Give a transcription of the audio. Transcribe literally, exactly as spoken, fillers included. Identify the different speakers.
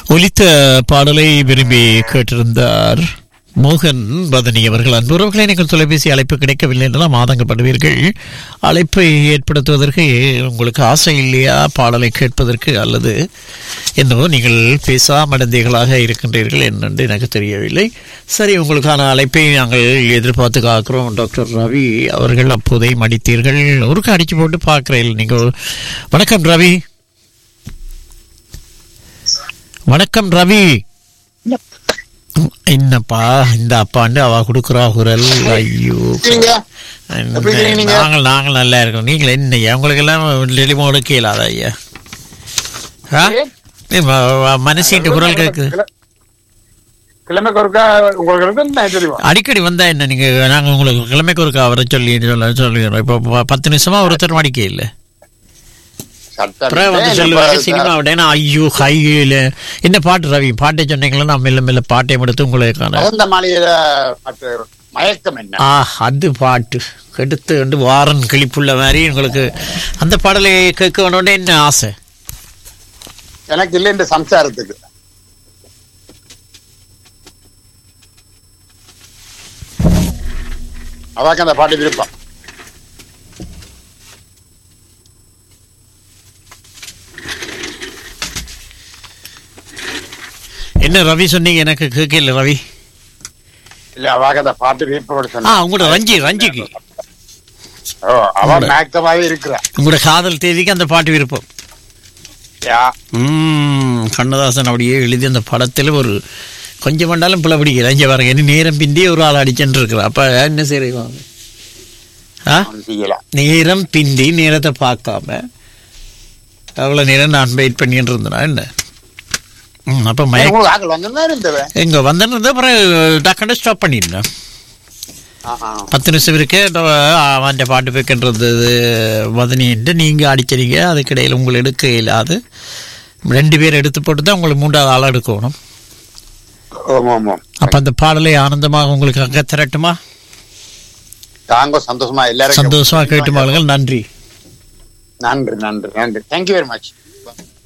Speaker 1: ஒலித்த பாடலை விரும்பி கேட்டிருந்தார் மோகன் பதனி அவர்கள். அன்புறவர்களை நீங்கள் தொலைபேசி அழைப்பு கிடைக்கவில்லை என்றெல்லாம் ஆதங்கப்படுவீர்கள். அழைப்பை ஏற்படுத்துவதற்கு உங்களுக்கு ஆசை இல்லையா பாடலை கேட்பதற்கு, அல்லது என்னவோ நீங்கள் பேசாமடந்தைகளாக இருக்கின்றீர்கள் என்னென்று எனக்கு தெரியவில்லை. சரி, உங்களுக்கான அழைப்பை நாங்கள் எதிர்பார்த்து காக்கிறோம். டாக்டர் ரவி அவர்கள் அப்போதை மடித்தீர்கள். ஒருக்கு அடிச்சு போட்டு பார்க்குறீர்கள் நீங்கள். வணக்கம் ரவி. வணக்கம் ரவி. என்னப்பா இந்த அப்பாண்டு அவ கொடுக்குறா குரல். ஐயோ, நாங்கள் நாங்கள் நல்லா இருக்கோம். நீங்கள் என்ன உங்களுக்கு எல்லாம் டெலிமோடு கேளாத ஐயா? மனசிட்டு குரல் கேட்குது. அடிக்கடி வந்தா என்ன நீங்க? நாங்க உங்களுக்கு கிழமைக்கு ஒருக்கா அவரை சொல்லி சொல்ல சொல்லுகிறோம். இப்போ பத்து நிமிஷமா ஒருத்தர் அடிக்க இல்லை. சினிமாவோட ஐயோ ஹைல என்ன பாட்டு ரவி பாட்டை சொன்னீங்களா? நான் மெல்ல மெல்ல பாட்டை எடுத்து உங்களுக்கு அது பாட்டு எடுத்து வந்து வாரன் கிளிப்புள்ள மாதிரி உங்களுக்கு அந்த பாடலை கேட்க வேணும்னு என்ன ஆசை
Speaker 2: எனக்கு இல்லை. இந்த சம்சாரத்துக்கு அதாக்க அந்த பாட்டு விருப்பம்.
Speaker 1: என்ன ரவி சொன்னீங்க? எனக்கு கேட்கல ரவி.
Speaker 2: இல்ல அவாக அந்த பாட்டு விருப்பப்பட சொன்னா
Speaker 1: உங்களோட ரஞ்சி ரஞ்சிக்கு
Speaker 2: இருக்கிற
Speaker 1: உங்களோட காதல் தேதிக்கு அந்த பாட்டு விருப்பம். கண்ணதாசன் அப்படியே எழுதி அந்த படத்துல ஒரு கொஞ்சம் பண்ணாலும் பிள்ளை பிடிக்கல. அஞ்சு பாருங்க, என்ன நேரம் பிந்தி ஒரு ஆள் அடிச்சுட்டு இருக்கிற. அப்ப என்ன செய்வாங்க? நேரம் பிந்தி நேரத்தை பார்க்காம அவ்வளவு நேரம் நான் வெயிட் பண்ணிட்டு இருந்தேனா என்ன? அப்ப எங்க வந்திருந்த அப்புறம் டக்குன்னு ஸ்டாப் பண்ணிருந்தேன். பத்து நிமிஷம் இருக்கு அவன் பாட்டு வைக்கின்றது வதனின்ட்டு நீங்க அடிச்சீங்க. அதுக்கிடையில் உங்களை எடுக்க இயலாது. ரெண்டு பேர் எடுத்து போட்டு தான் உங்களுக்கு மூன்றாவது ஆளா எடுக்கணும். அப்ப அந்த பாடலை ஆனந்தமாக உங்களுக்கு அங்க திரட்டுமா?
Speaker 2: சந்தோஷமா எல்லாரும்
Speaker 1: சந்தோஷமா கேட்டுமாளுங்கள். நன்றி
Speaker 2: நன்றி நன்றி நன்றி. Thank you very much.